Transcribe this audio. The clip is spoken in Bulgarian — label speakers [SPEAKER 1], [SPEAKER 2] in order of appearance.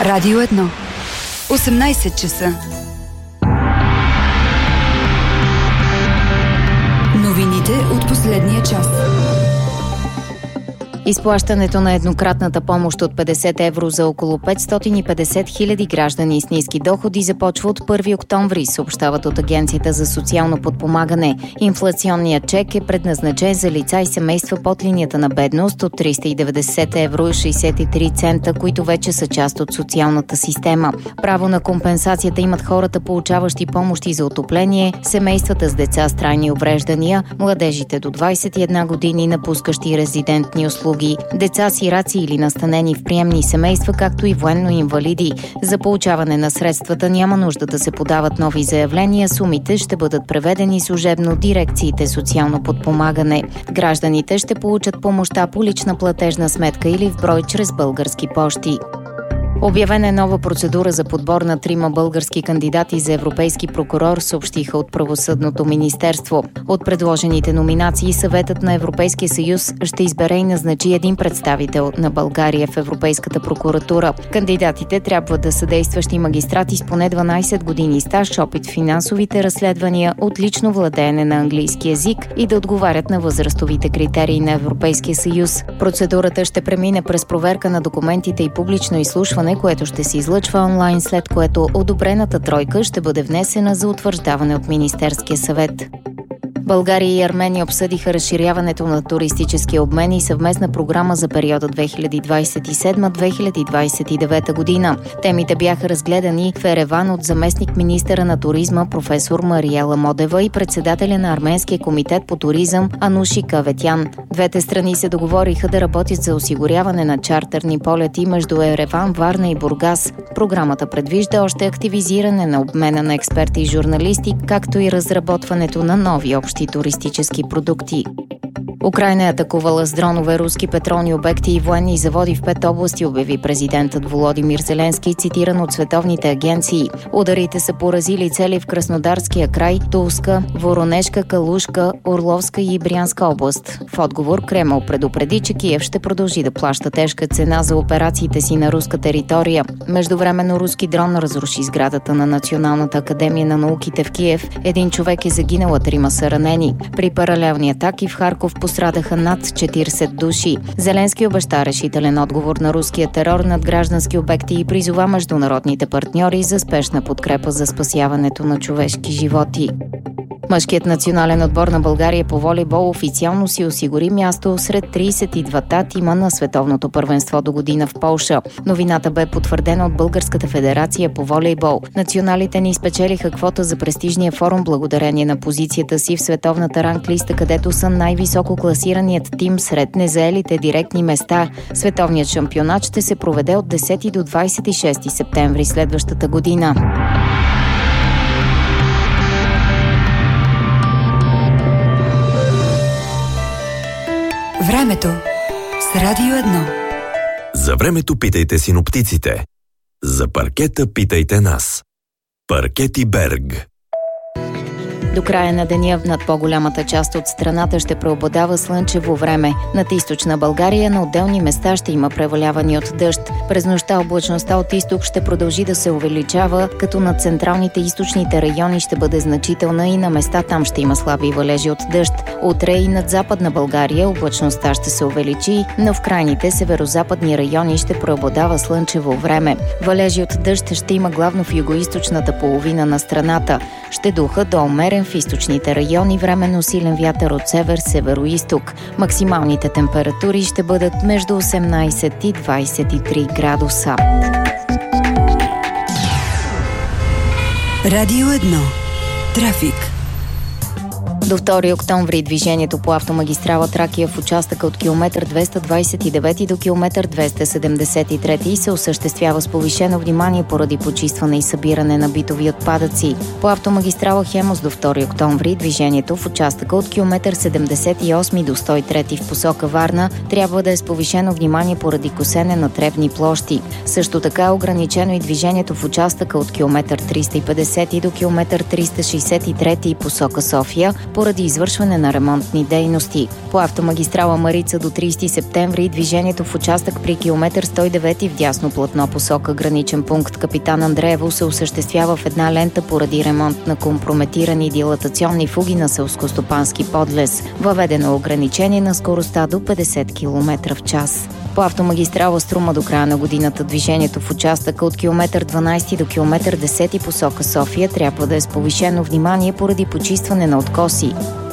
[SPEAKER 1] Радио 1. 18 часа. Новините от последния час.
[SPEAKER 2] Изплащането на еднократната помощ от 50 евро за около 550 хиляди граждани с ниски доходи започва от 1 октомври, съобщават от Агенцията за социално подпомагане. Инфлационният чек е предназначен за лица и семейства под линията на бедност от 390 евро и 63 цента, които вече са част от социалната система. Право на компенсацията имат хората, получаващи помощи за отопление, семействата с деца с трайни увреждания, младежите до 21 години, напускащи резидентни услуги, деца, сираци или настанени в приемни семейства, както и военно-инвалиди. За получаване на средствата няма нужда да се подават нови заявления, сумите ще бъдат преведени служебно дирекциите социално подпомагане. Гражданите ще получат помощта по лична платежна сметка или в брой чрез български пощи. Обявена е нова процедура за подбор на 3 български кандидати за европейски прокурор, съобщиха от Правосъдното министерство. От предложените номинации Съветът на Европейския съюз ще избере и назначи един представител на България в Европейската прокуратура. Кандидатите трябва да са действащи магистрати с поне 12 години стаж, опит в финансовите разследвания, отлично владеене на английски език и да отговарят на възрастовите критерии на Европейския съюз. Процедурата ще премине през проверка на документите и публично изслушване, което ще се излъчва онлайн, след което одобрената тройка ще бъде внесена за утвърждаване от Министерския съвет. България и Армения обсъдиха разширяването на туристическия обмен и съвместна програма за периода 2027-2029 година. Темите бяха разгледани в Ереван от заместник-министъра на туризма професор Мариела Модева и председателя на Арменския комитет по туризъм Ануши Каветян. Двете страни се договориха да работят за осигуряване на чартерни полети между Ереван, Варна и Бургас. Програмата предвижда още активизиране на обмена на експерти и журналисти, както и разработването на нови общи туристически продукти. Украйна е атакувала с дронове руски петролни обекти и военни заводи в 5 области, обяви президентът Володимир Зеленски, цитиран от световните агенции. Ударите са поразили цели в Краснодарския край, Тулска, Воронежка, Калушка, Орловска и Брянска област. В отговор Кремъл предупреди, че Киев ще продължи да плаща тежка цена за операциите си на руска територия. Междувременно руски дрон разруши сградата на Националната академия на науките в Киев. Един човек е загинал, а 3 са ранени. При паралелни атаки в Харков пострадаха над 40 души. Зеленски обеща решителен отговор на руския терор над граждански обекти и призова международните партньори за спешна подкрепа за спасяването на човешки животи. Мъжкият национален отбор на България по волейбол официално си осигури място сред 32-та тима на световното първенство до година в Полша. Новината бе потвърдена от Българската федерация по волейбол. Националите ни спечелиха квота за престижния форум благодарение на позицията си в световната ранглиста, където са най-високо класираният тим сред незаелите директни места. Световният шампионат ще се проведе от 10 до 26 септември следващата година.
[SPEAKER 1] Времето с Радио 1.
[SPEAKER 3] За времето питайте синоптиците. За паркета питайте нас. Паркети Берг.
[SPEAKER 2] До края на деня над по-голямата част от страната ще преобладава слънчево време. Над източна България на отделни места ще има преваляване от дъжд. През нощта облачността от изток ще продължи да се увеличава, като над централните и източните райони ще бъде значителна и на места там ще има слаби валежи от дъжд. Утре и над западна България облачността ще се увеличи, но в крайните северозападни райони ще преобладава слънчево време. Валежи от дъжд ще има главно в югоизточната половина на страната. Ще духа до умерен в източните райони, временно силен вятър от север-североизток. Максималните температури ще бъдат между 18 и 23 градуса.
[SPEAKER 1] Радио 1. Трафик.
[SPEAKER 2] До 2 октомври движението по автомагистрала Тракия в участъка от километър 229 до километър 273 се осъществява с повишено внимание поради почистване и събиране на битови отпадъци. По автомагистрала Хемус до 2 октомври движението в участъка от километър 78 до 103 в посока Варна трябва да е с повишено внимание поради косене на тревни площи. Също така е ограничено и движението в участъка от километър 350 до километър 363 посока София поради извършване на ремонтни дейности. По автомагистрала Марица до 30 септември движението в участък при километър 109 в дясно платно посока граничен пункт Капитан Андреево се осъществява в една лента поради ремонт на компрометирани дилатационни фуги на селскостопански подлез. Въведено ограничение на скоростта до 50 км в час. По автомагистрала Струма до края на годината движението в участъка от километър 12 до километър 10 посока София трябва да е с повишено внимание поради почистване на откоси.